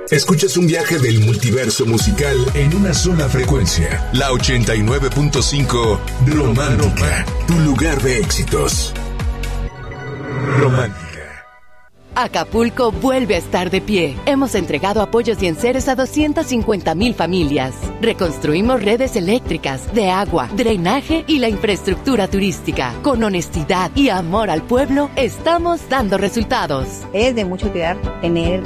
Escuchas un viaje del multiverso musical en una sola frecuencia. La 89.5 Romántica, tu lugar de éxitos. Romántica. Acapulco vuelve a estar de pie. Hemos entregado apoyos y enseres a 250,000 familias. Reconstruimos redes eléctricas, de agua, drenaje y la infraestructura turística. Con honestidad y amor al pueblo, estamos dando resultados. Es de mucho cuidar tener